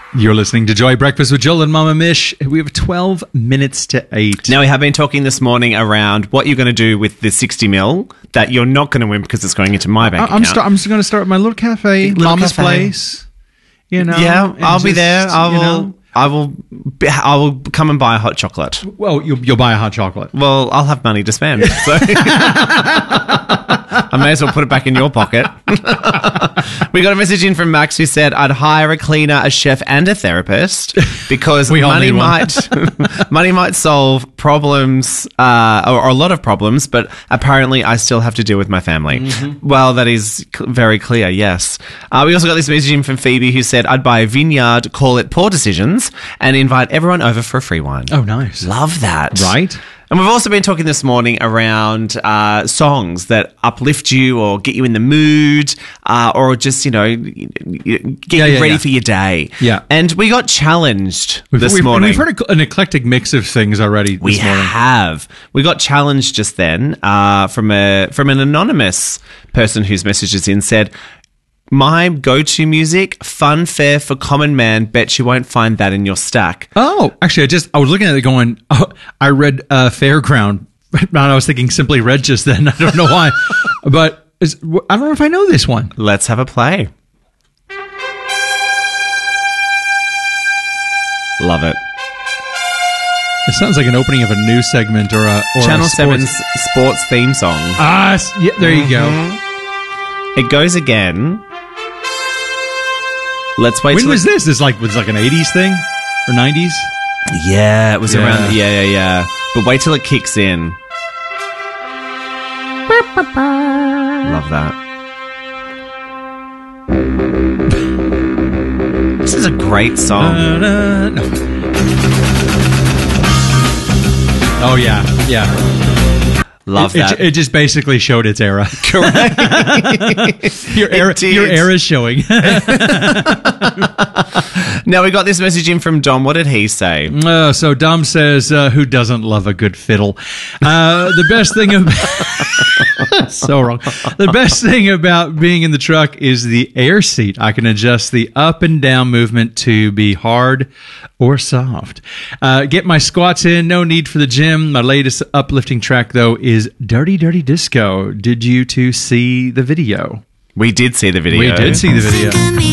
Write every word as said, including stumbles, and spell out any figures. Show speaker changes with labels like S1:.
S1: You're listening to Joy Breakfast with Joel and Mama Mish. We have twelve minutes to eight.
S2: Now, we have been talking this morning around what you're going to do with the sixty mil that you're not going to win because it's going into my bank
S1: I- I'm,
S2: account.
S1: st- I'm just going to start my little cafe,
S2: Little
S1: Mama's
S2: cafe.
S1: place. You know,
S2: yeah,
S1: and
S2: I'll be
S1: just,
S2: there. I
S1: you
S2: will.
S1: know,
S2: I will. Be, I will come and buy a hot chocolate.
S1: well, you'll, you'll buy a hot chocolate.
S2: Well, I'll have money to spend, so I may as well put it back in your pocket. We got a message in from Max who said, "I'd hire a cleaner, a chef, and a therapist because
S1: We all
S2: money
S1: need one.
S2: might money might solve problems, uh, or, or a lot of problems, but apparently I still have to deal with my family."
S1: Mm-hmm.
S2: Well, that is cl- very clear. Yes. Uh, we also got this message in from Phoebe who said, "I'd buy a vineyard, call it Poor Decisions, and invite everyone over for a free wine."
S1: Oh, nice.
S2: Love that.
S1: Right.
S2: And we've also been talking this morning around uh, songs that uplift you or get you in the mood uh, or just, you know, get
S1: Yeah,
S2: you
S1: yeah,
S2: ready
S1: yeah.
S2: for your day.
S1: Yeah.
S2: And we got challenged
S1: We've,
S2: this
S1: we've,
S2: morning.
S1: We've heard a, an eclectic mix of things already this
S2: we
S1: morning.
S2: have. We got challenged just then uh, from a from an anonymous person whose message is in said, "My go-to music, Fun Fair for Common Man. Bet you won't find that in your stack."
S1: Oh, actually, I just I was looking at it going, oh, I read uh, Fairground, and I was thinking Simply Red just then. I don't know why, but is, I don't know if I know this one.
S2: Let's have a play. Love it.
S1: It sounds like an opening of a news segment or a or
S2: Channel
S1: a sports-
S2: seven's sports theme song.
S1: Ah, s- yeah, there you go.
S2: It goes again. Let's wait
S1: When
S2: till
S1: was
S2: it-
S1: this? This like was like an eighties thing or nineties?
S2: Yeah, it was
S1: Yeah.
S2: around. Yeah, yeah, yeah. But wait till it kicks in. Love that. This is a great song.
S1: Uh, no. Oh yeah, yeah.
S2: Love
S1: it,
S2: that.
S1: It, it just basically showed its era.
S2: Correct.
S1: your era,
S2: did.
S1: your era's showing.
S2: Now we got this message in from Dom. What did he say?
S1: Uh, so Dom says, uh, "Who doesn't love a good fiddle?" Uh, the best thing about so wrong. The best thing about being in the truck is the air seat. I can adjust the up and down movement to be hard or soft. Uh, get my squats in. No need for the gym. My latest uplifting track though is "Dirty Dirty Disco." Did you two see the video?
S2: We did see the video.
S1: We did see the video.